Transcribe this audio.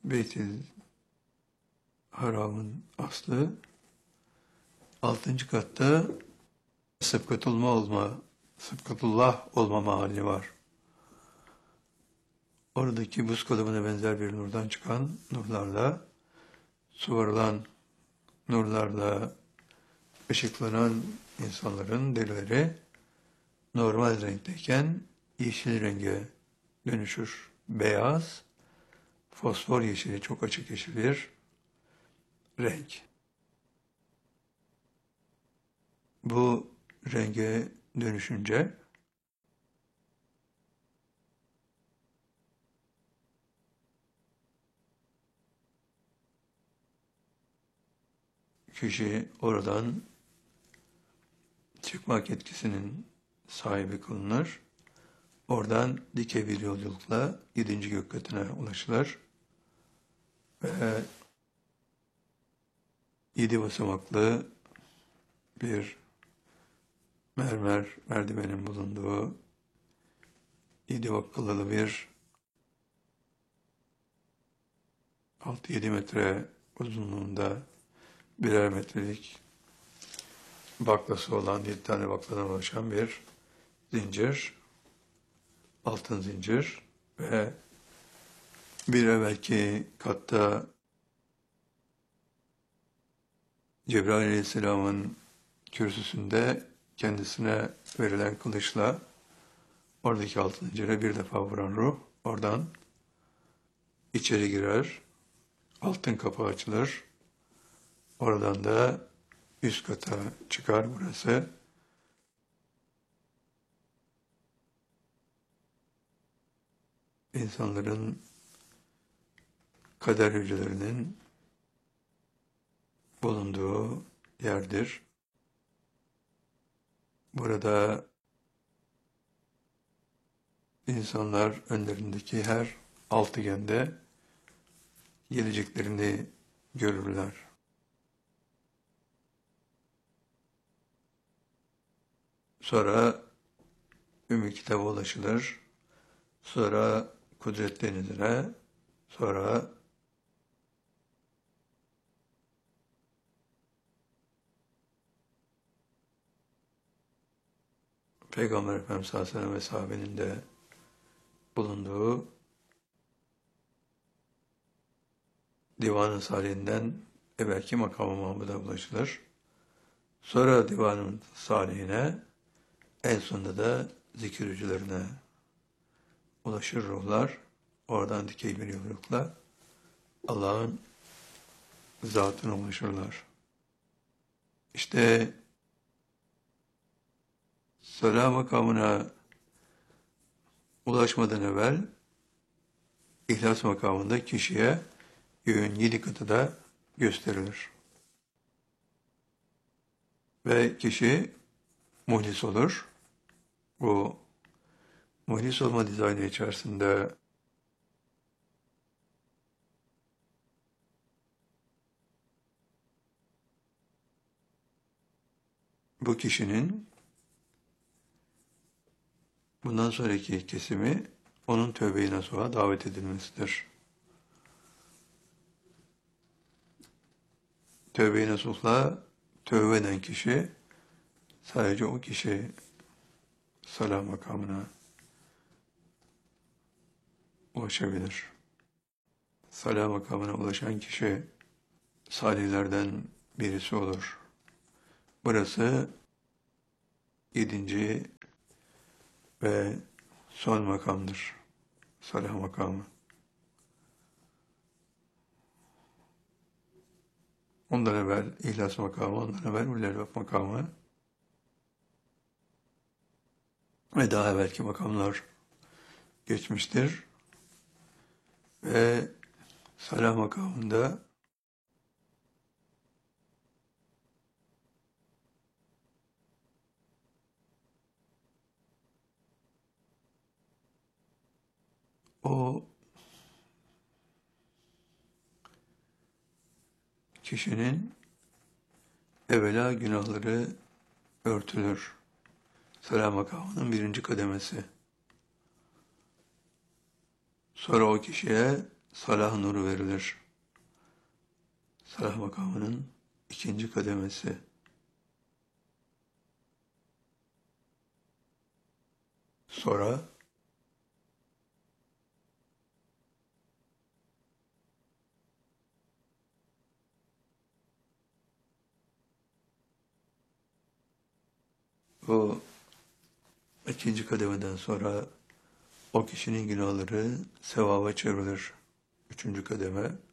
Beyt-i Haram'ın aslı 6. katta Sıbkatullah olma mahalli var. Oradaki buz kalıbına benzer bir nurdan çıkan nurlarla, suvarılan nurlarla ışıklanan insanların derileri normal renkteyken yeşil renge dönüşür. Beyaz, fosfor yeşili, çok açık yeşil bir renk. Bu renge dönüşünce kişi oradan çıkmak etkisinin sahibi kılınır. Oradan dikey bir yolculukla 7. gök katına ulaşılır. Ve 7 basamaklı bir mermer merdivenin bulunduğu 7 vakkalı bir 6-7 metre uzunluğunda birer metrelik baklası olan 7 tane bakladan oluşan bir zincir, altın zincir ve bir evvelki katta Cebrail Aleyhisselam'ın kürsüsünde kendisine verilen kılıçla oradaki altın zincire bir defa vuran ruh oradan içeri girer, altın kapı açılır, oradan da üst kata çıkar. Burası insanların kader hücrelerinin bulunduğu yerdir. Burada insanlar önlerindeki her altıgende geleceklerini görürler. Sonra Ümmü Kitap'a ulaşılır. Sonra Kudret Denizi'ne, sonra Peygamber Efendimiz sallallahu aleyhi ve sellem ve sahabenin de bulunduğu Divan-ı Salih'inden evvelki makam-ı Mahmud'a ulaşılır. Sonra Divan-ı Salih'ine, en sonunda da zikir hücrelerine ulaşır ruhlar. Oradan dikey bir yolculukla Allah'ın zatına ulaşırlar. İşte Sala makamına ulaşmadan evvel İhlas makamında kişiye göğün 7 katı da gösterilir. Ve kişi muhlis olur. Bu muhlis olma dizaynı içerisinde bu kişinin bundan sonraki kesimi onun tövbe-i nasuha davet edilmesidir. Tövbe-i nasuhla tövbe eden kişi sadece o kişi salah makamına ulaşabilir. Salah makamına ulaşan kişi salihlerden birisi olur. Burası 7. ve son makamdır. Salah makamı. Ondan evvel İhlas makamı, ondan evvel Ulul Elbab makamı ve daha evvelki makamlar geçmiştir. Ve Salah makamında o kişinin evvela günahları örtülür. Salah makamının 1. kademesi. Sonra o kişiye salah nuru verilir. Salah makamının ikinci kademesi. Sonra o ikinci kademeden sonra o kişinin günahları sevaba çevrilir. Üçüncü kademe